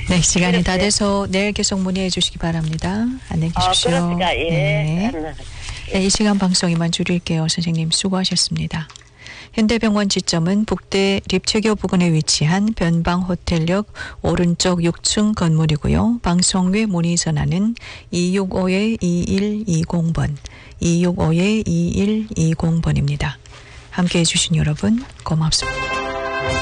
네, 시간이 다 그렇게. 돼서 내일 계속 문의해 주시기 바랍니다. 안녕히 계십시오. 그렇습니까? 예. 네. 네, 이 시간 방송 이만 줄일게요. 선생님 수고하셨습니다. 현대병원 지점은 북대 립체교 부근에 위치한 변방호텔역 오른쪽 6층 건물이고요. 방송외 문의 전화는 265-2120번, 265-2120번입니다. 함께해 주신 여러분 고맙습니다.